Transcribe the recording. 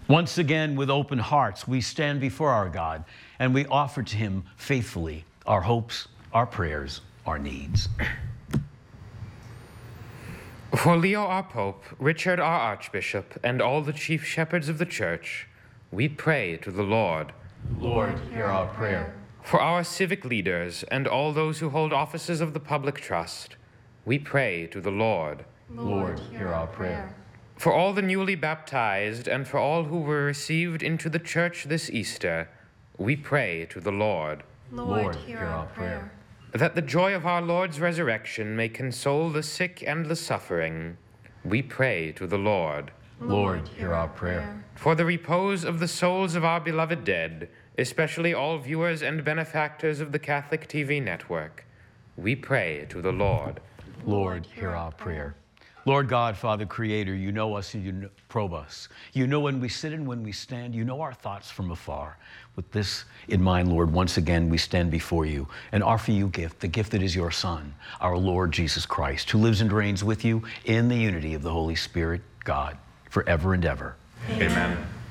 Once again, with open hearts, we stand before our God and we offer to him faithfully our hopes, our prayers, our needs. For Leo our Pope, Richard our Archbishop, and all the chief shepherds of the Church, we pray to the Lord. Lord, hear our prayer. For our civic leaders and all those who hold offices of the public trust, we pray to the Lord. Lord, hear our prayer. For all the newly baptized and for all who were received into the Church this Easter, we pray to the Lord. Lord, hear our prayer. That the joy of our Lord's resurrection may console the sick and the suffering, we pray to the Lord. Lord, hear our prayer. For the repose of the souls of our beloved dead, especially all viewers and benefactors of the Catholic TV network, we pray to the Lord. Lord, hear our prayer. Lord God, Father, Creator, you know us and you probe us. You know when we sit and when we stand. You know our thoughts from afar. With this in mind, Lord, once again we stand before you and offer you the gift that is your Son, our Lord Jesus Christ, who lives and reigns with you in the unity of the Holy Spirit, God, forever and ever. Amen.